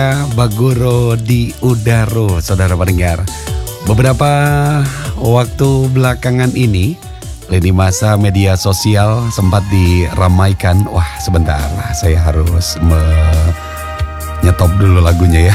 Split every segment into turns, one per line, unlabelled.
Bagoro di Udaro, saudara pendengar. Beberapa waktu belakangan ini, lini masa media sosial sempat diramaikan. Wah, sebentar, saya harus menyetop dulu lagunya ya.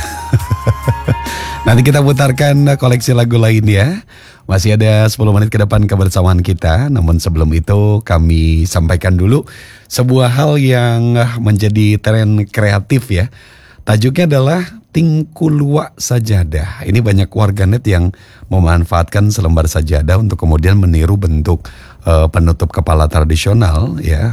Nanti kita putarkan koleksi lagu lainnya. Masih ada 10 menit ke depan kebersamaan kita. Namun sebelum itu kami sampaikan dulu sebuah hal yang menjadi tren kreatif ya. Tajuknya adalah Tingkulua Sajadah. Ini banyak warganet yang memanfaatkan selembar sajadah untuk kemudian meniru bentuk penutup kepala tradisional ya,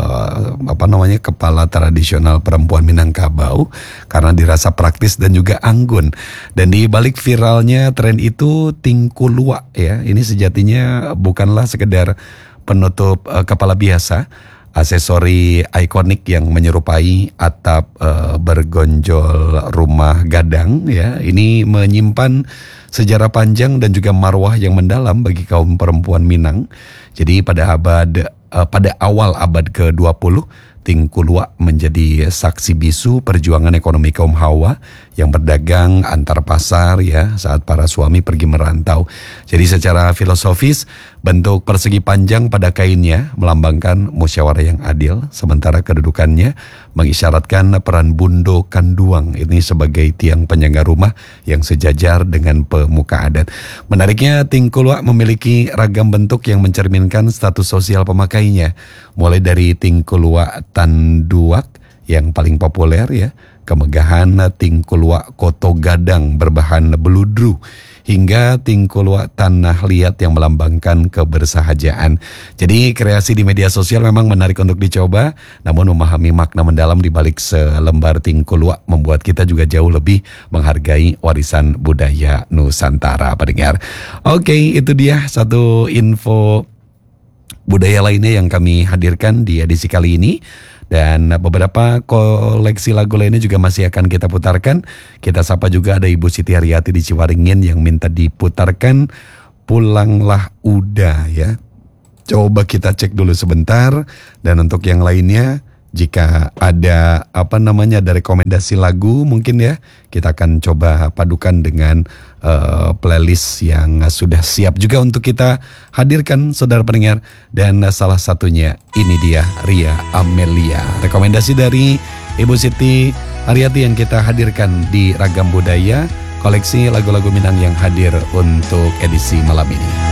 kepala tradisional perempuan Minangkabau karena dirasa praktis dan juga anggun. Dan di balik viralnya tren itu Tingkulua ya, ini sejatinya bukanlah sekedar penutup kepala biasa. Aksesori ikonik yang menyerupai atap bergonjol rumah gadang ya, ini menyimpan sejarah panjang dan juga marwah yang mendalam bagi kaum perempuan Minang. Jadi pada awal abad ke-20, Tingkulua menjadi saksi bisu perjuangan ekonomi kaum Hawa yang berdagang antar pasar ya saat para suami pergi merantau. Jadi secara filosofis, bentuk persegi panjang pada kainnya melambangkan musyawarah yang adil, sementara kedudukannya mengisyaratkan peran Bundo Kanduang ini sebagai tiang penyangga rumah yang sejajar dengan pemuka adat. Menariknya, Tingkulua memiliki ragam bentuk yang mencerminkan status sosial pemakainya, mulai dari Tingkulua Tanduak yang paling populer ya, kemegahan Tingkulua Koto Gadang berbahan beludru, hingga Tingkulua Tanah Liat yang melambangkan kebersahajaan. Jadi kreasi di media sosial memang menarik untuk dicoba, namun memahami makna mendalam di balik selembar Tingkulua membuat kita juga jauh lebih menghargai warisan budaya Nusantara, pendengar. Oke, itu dia satu info budaya lainnya yang kami hadirkan di edisi kali ini. Dan beberapa koleksi lagu lainnya juga masih akan kita putarkan. Kita sapa juga ada Ibu Siti Haryati di Ciwaringin yang minta diputarkan Pulanglah Uda ya. Coba kita cek dulu sebentar. Dan untuk yang lainnya, jika ada ada rekomendasi lagu mungkin ya, kita akan coba padukan dengan playlist yang sudah siap juga untuk kita hadirkan, saudara pendengar. Dan salah satunya ini dia Ria Amelia, rekomendasi dari Ibu Siti Haryati yang kita hadirkan di Ragam Budaya, koleksi lagu-lagu Minang yang hadir untuk edisi malam ini.